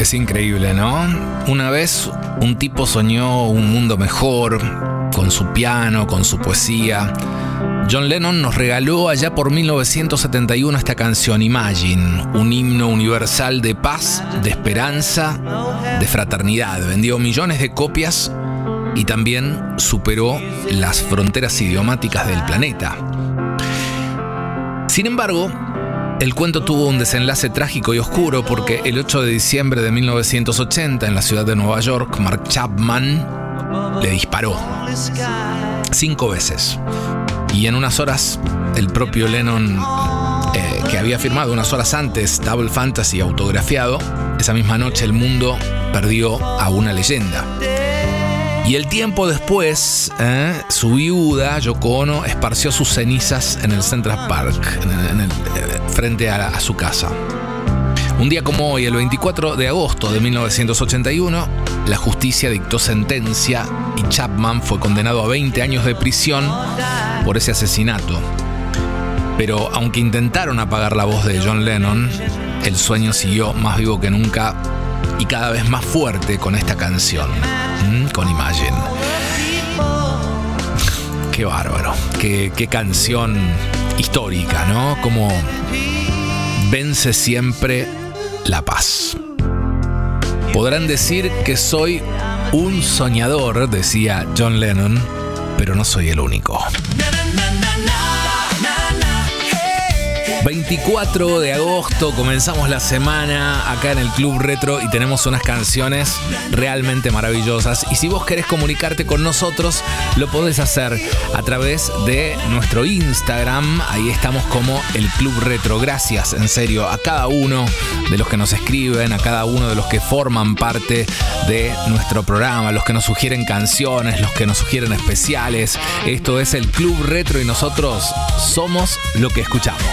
Es increíble, ¿no? Una vez un tipo soñó un mundo mejor, con su piano, con su poesía. John Lennon nos regaló allá por 1971 esta canción Imagine, un himno universal de paz, de esperanza, de fraternidad. Vendió millones de copias y también superó las fronteras idiomáticas del planeta. Sin embargo, el cuento tuvo un desenlace trágico y oscuro porque el 8 de diciembre de 1980, en la ciudad de Nueva York, Mark Chapman le disparó 5 veces. Y en unas horas, el propio Lennon, que había firmado unas horas antes Double Fantasy autografiado, esa misma noche el mundo perdió a una leyenda. Y el tiempo después, su viuda, Yoko Ono, esparció sus cenizas en el Central Park, frente a su casa. Un día como hoy, el 24 de agosto de 1981, la justicia dictó sentencia y Chapman fue condenado a 20 años de prisión por ese asesinato. Pero aunque intentaron apagar la voz de John Lennon, el sueño siguió más vivo que nunca y cada vez más fuerte con esta canción, con Imagine. Qué bárbaro, qué canción histórica, ¿no? Como vence siempre la paz. Podrán decir que soy un soñador, decía John Lennon, pero no soy el único. 24 de agosto, comenzamos la semana acá en el Club Retro y tenemos unas canciones realmente maravillosas. Y si vos querés comunicarte con nosotros, lo podés hacer a través de nuestro Instagram. Ahí estamos como el Club Retro. Gracias, en serio, a cada uno de los que nos escriben, a cada uno de los que forman parte de nuestro programa, los que nos sugieren canciones, los que nos sugieren especiales. Esto es el Club Retro y nosotros somos lo que escuchamos.